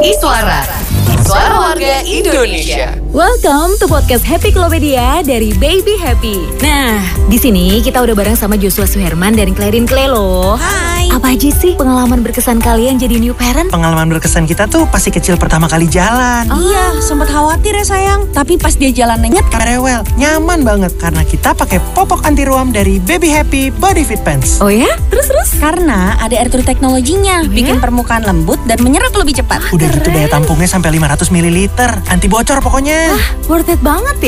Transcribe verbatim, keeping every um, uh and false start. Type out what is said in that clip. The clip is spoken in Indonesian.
Iswara, Suara Warga Indonesia. Welcome to podcast Happy Klopedia dari Baby Happy. Nah, di sini kita udah bareng sama Joshua Suherman dan Clarin Clay loh. Hai. Apa aja sih pengalaman berkesan kalian jadi new parent? Pengalaman berkesan kita tuh pasti kecil pertama kali jalan. Oh. Iya, sempat khawatir ya sayang. Tapi pas dia jalannya nyet, Rewel, nyaman banget karena kita pakai popok anti ruam dari Baby Happy Body Fit Pants. Oh ya? Terus-terus? karena ada air true teknologinya, bikin permukaan lembut dan menyerap lebih cepat. Udah gitu daya tampungnya sampai lima ratus mililiter. Anti bocor pokoknya. Worth it banget ya?